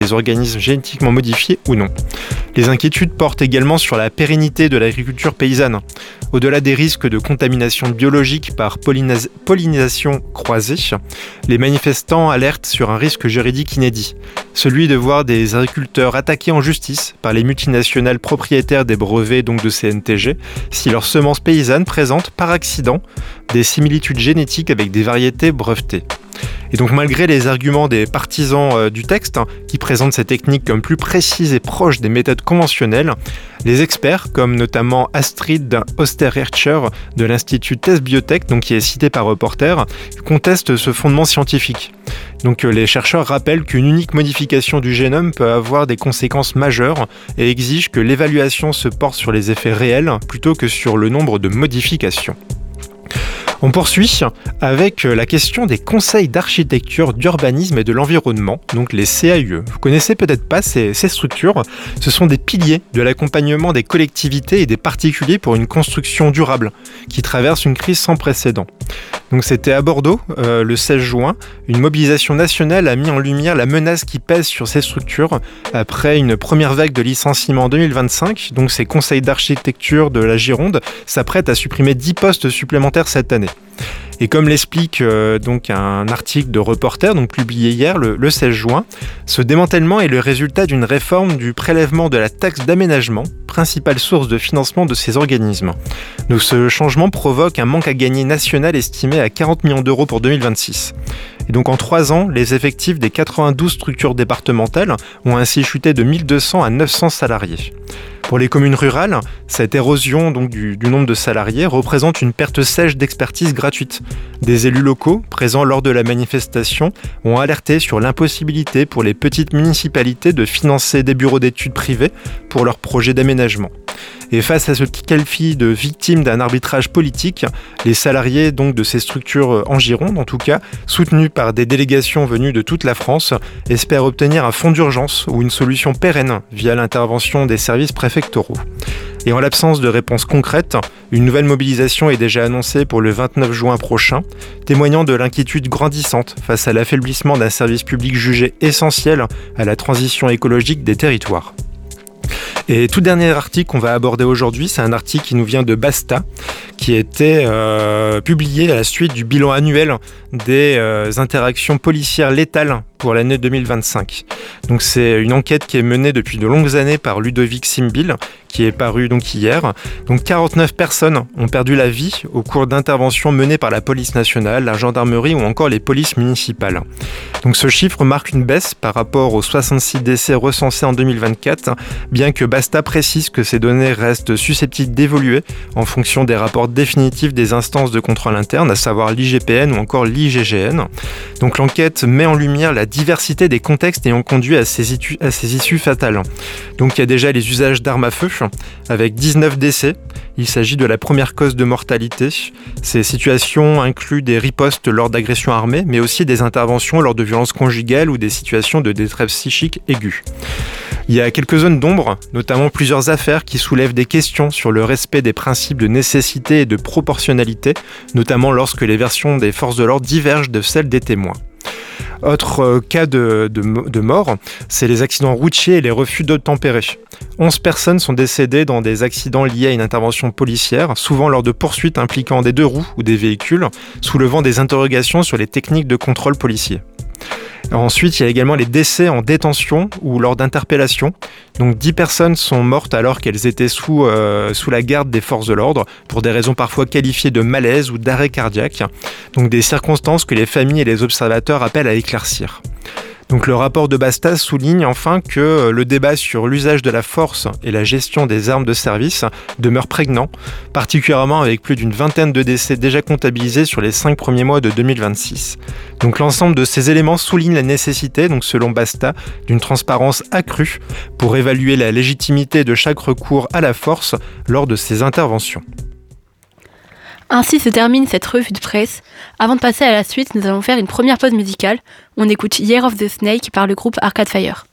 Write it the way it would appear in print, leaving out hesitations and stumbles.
des organismes génétiquement modifiés ou non. Les inquiétudes portent également sur la pérennité de l'agriculture paysanne. Au-delà des risques de contamination biologique par pollinisation croisée, les manifestants alertent sur un risque juridique inédit, celui de voir des agriculteurs attaqués en justice par les multinationales propriétaires des brevets donc de CNTG si leurs semences paysannes présentent par accident des similitudes génétiques avec des variétés brevetées. Et donc malgré les arguments des partisans du texte, qui présentent ces techniques comme plus précises et proches des méthodes conventionnelles, les experts, comme notamment Astrid Osterhercher de l'Institut Test Biotech, donc qui est cité par Reporter, contestent ce fondement scientifique. Donc les chercheurs rappellent qu'une unique modification du génome peut avoir des conséquences majeures et exigent que l'évaluation se porte sur les effets réels plutôt que sur le nombre de modifications. On poursuit avec la question des conseils d'architecture, d'urbanisme et de l'environnement, donc les CAUE. Vous connaissez peut-être pas ces structures, ce sont des piliers de l'accompagnement des collectivités et des particuliers pour une construction durable qui traverse une crise sans précédent. Donc c'était à Bordeaux, le 16 juin, une mobilisation nationale a mis en lumière la menace qui pèse sur ces structures après une première vague de licenciements en 2025. Donc ces conseils d'architecture de la Gironde s'apprêtent à supprimer 10 postes supplémentaires cette année. Et comme l'explique donc un article de Reporter donc publié hier, le 16 juin, ce démantèlement est le résultat d'une réforme du prélèvement de la taxe d'aménagement, principale source de financement de ces organismes. Donc ce changement provoque un manque à gagner national estimé à 40 millions d'euros pour 2026. Et donc en 3 ans, les effectifs des 92 structures départementales ont ainsi chuté de 1200 à 900 salariés. Pour les communes rurales, cette érosion donc, du nombre de salariés représente une perte sèche d'expertise gratuite. Des élus locaux, présents lors de la manifestation, ont alerté sur l'impossibilité pour les petites municipalités de financer des bureaux d'études privés pour leurs projets d'aménagement. Et face à ce qu'ils qualifient de victimes d'un arbitrage politique, les salariés donc de ces structures en Gironde, en tout cas, soutenus par des délégations venues de toute la France, espèrent obtenir un fonds d'urgence ou une solution pérenne via l'intervention des services préfectoraux. Et en l'absence de réponse concrète, une nouvelle mobilisation est déjà annoncée pour le 29 juin prochain, témoignant de l'inquiétude grandissante face à l'affaiblissement d'un service public jugé essentiel à la transition écologique des territoires. Et tout dernier article qu'on va aborder aujourd'hui, c'est un article qui nous vient de Basta, qui était publié à la suite du bilan annuel des interactions policières létales pour l'année 2025. Donc c'est une enquête qui est menée depuis de longues années par Ludovic Simbil, qui est paru donc hier. Donc 49 personnes ont perdu la vie au cours d'interventions menées par la police nationale, la gendarmerie ou encore les polices municipales. Donc ce chiffre marque une baisse par rapport aux 66 décès recensés en 2024, bien que Basta précise que ces données restent susceptibles d'évoluer en fonction des rapports définitifs des instances de contrôle interne, à savoir l'IGPN ou encore l'IGGN. Donc l'enquête met en lumière la diversité des contextes ayant conduit à ces issues fatales. Donc il y a déjà les usages d'armes à feu, avec 19 décès. Il s'agit de la première cause de mortalité. Ces situations incluent des ripostes lors d'agressions armées, mais aussi des interventions lors de violences conjugales ou des situations de détresse psychique aiguë. Il y a quelques zones d'ombre, notamment plusieurs affaires qui soulèvent des questions sur le respect des principes de nécessité et de proportionnalité, notamment lorsque les versions des forces de l'ordre divergent de celles des témoins. Autre cas de mort, c'est les accidents routiers et les refus d'obtempérer. 11 personnes sont décédées dans des accidents liés à une intervention policière, souvent lors de poursuites impliquant des deux roues ou des véhicules, soulevant des interrogations sur les techniques de contrôle policier. Ensuite, il y a également les décès en détention ou lors d'interpellation. Donc 10 personnes sont mortes alors qu'elles étaient sous la garde des forces de l'ordre pour des raisons parfois qualifiées de malaise ou d'arrêt cardiaque. Donc des circonstances que les familles et les observateurs appellent à éclaircir. Donc le rapport de Basta souligne enfin que le débat sur l'usage de la force et la gestion des armes de service demeure prégnant, particulièrement avec plus d'une vingtaine de décès déjà comptabilisés sur les 5 premiers mois de 2026. Donc l'ensemble de ces éléments souligne la nécessité, donc selon Basta, d'une transparence accrue pour évaluer la légitimité de chaque recours à la force lors de ces interventions. Ainsi se termine cette revue de presse. Avant de passer à la suite, nous allons faire une première pause musicale. On écoute Year of the Snake par le groupe Arcade Fire.